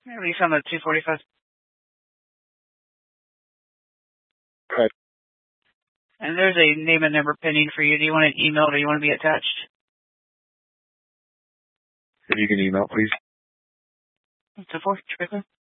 Release on the 245. Okay. And there's a name and number pending for you. Do you want an email or do you want to be attached? If you can email, please. It's a 4,